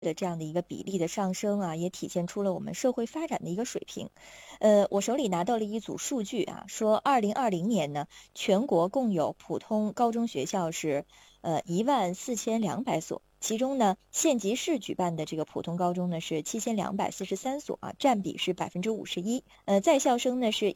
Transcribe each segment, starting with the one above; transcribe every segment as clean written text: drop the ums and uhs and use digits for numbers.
的这样的一个比例的上升啊，也体现出了我们社会发展的一个水平。我手里拿到了一组数据啊，说2020年呢，全国共有普通高中学校是14200所，其中呢，县级市举办的这个普通高中呢是7243所啊，占比是51%。在校生呢是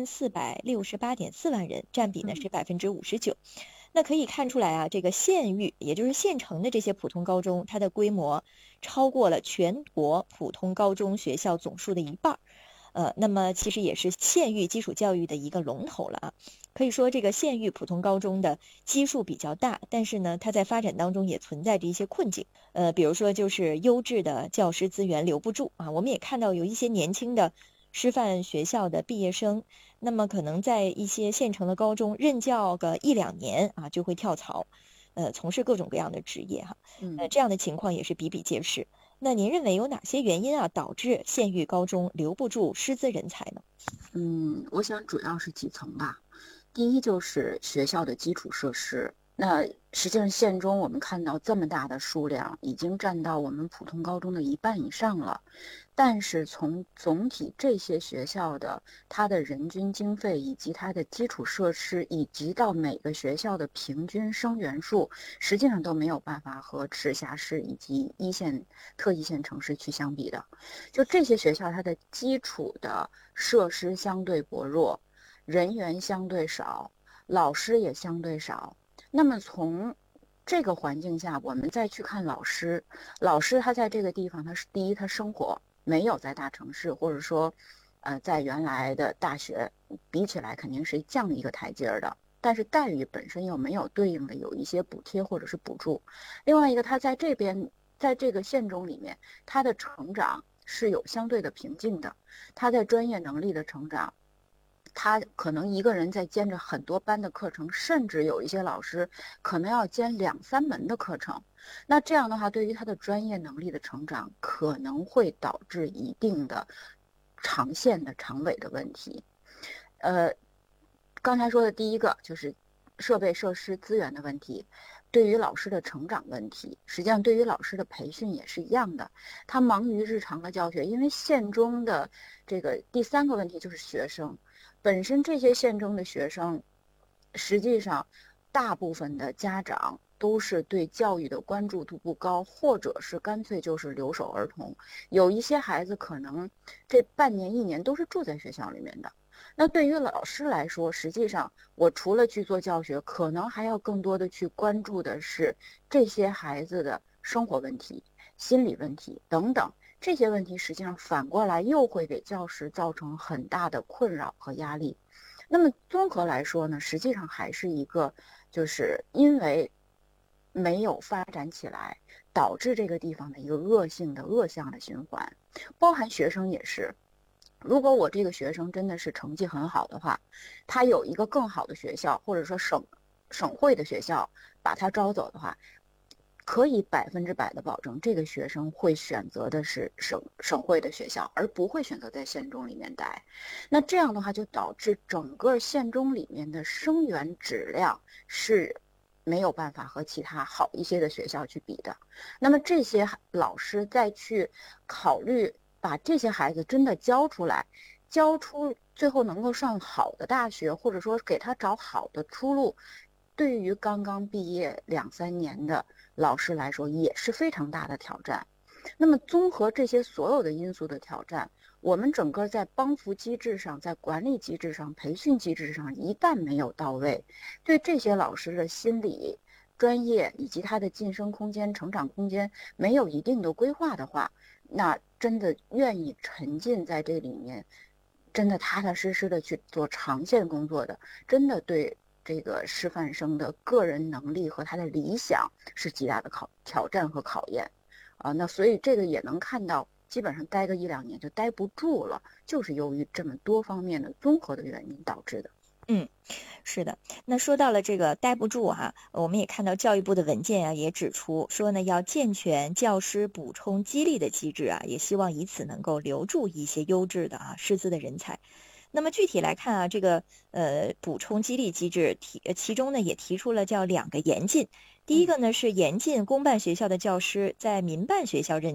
1468.4万人，占比呢是59%。那可以看出来啊，这个县域，也就是县城的这些普通高中，它的规模超过了全国普通高中学校总数的一半。那么其实也是县域基础教育的一个龙头了啊。可以说这个县域普通高中的基数比较大，但是呢，它在发展当中也存在着一些困境。比如说就是优质的教师资源留不住啊。我们也看到有一些年轻的师范学校的毕业生，那么可能在一些县城的高中任教个1-2年啊，就会跳槽，从事各种各样的职业哈。这样的情况也是比比皆是。那您认为有哪些原因啊，导致县域高中留不住师资人才呢？ 我想主要是几层吧。第一就是学校的基础设施。那实际上县中我们看到这么大的数量，已经占到我们普通高中的一半以上了。但是从总体这些学校的它的人均经费以及它的基础设施，以及到每个学校的平均生源数，实际上都没有办法和直辖市以及一线、特一线城市去相比的。就这些学校，它的基础的设施相对薄弱，人员相对少，老师也相对少。那么从这个环境下，我们再去看老师他在这个地方，第一，他生活没有在大城市，或者说在原来的大学比起来肯定是降一个台阶的，但是待遇本身又没有对应的有一些补贴或者是补助。另外一个，他在这边在这个县中里面，他的成长是有相对的瓶颈的。他在专业能力的成长，他可能一个人在兼着很多班的课程，甚至有一些老师可能要兼2-3门的课程。那这样的话，对于他的专业能力的成长，可能会导致一定的长线的长尾的问题。刚才说的第一个就是设备设施资源的问题，对于老师的成长问题，实际上对于老师的培训也是一样的。他忙于日常的教学，因为县中的这个第三个问题就是学生本身，这些县中的学生，实际上大部分的家长都是对教育的关注度不高，或者是干脆就是留守儿童。有一些孩子可能这半年1年都是住在学校里面的。那对于老师来说，实际上我除了去做教学，可能还要更多的去关注的是这些孩子的生活问题、心理问题等等。这些问题实际上反过来又会给教师造成很大的困扰和压力。那么综合来说呢，实际上还是一个就是因为没有发展起来，导致这个地方的一个恶性的恶向的循环。包含学生也是，如果我这个学生真的是成绩很好的话，他有一个更好的学校，或者说省会的学校把他招走的话，可以100%的保证这个学生会选择的是省会的学校，而不会选择在县中里面待。那这样的话就导致整个县中里面的生源质量是没有办法和其他好一些的学校去比的。那么这些老师再去考虑把这些孩子真的教出来，教出最后能够上好的大学，或者说给他找好的出路，对于刚刚毕业2-3年的老师来说也是非常大的挑战。那么综合这些所有的因素的挑战，我们整个在帮扶机制上、在管理机制上、培训机制上一旦没有到位，对这些老师的心理、专业以及他的晋升空间、成长空间没有一定的规划的话，那真的愿意沉浸在这里面，真的踏踏实实的去做长线工作的，真的对这个师范生的个人能力和他的理想是极大的挑战和考验。那所以这个也能看到，基本上待个1-2年就待不住了，就是由于这么多方面的综合的原因导致的。 是的。那说到了这个待不住哈，我们也看到教育部的文件啊，也指出说呢，要健全教师补充激励的机制啊，也希望以此能够留住一些优质的师资的人才。那么具体来看啊，这个补充激励机制其中呢也提出了叫2个严禁。第一个呢是严禁公办学校的教师在民办学校任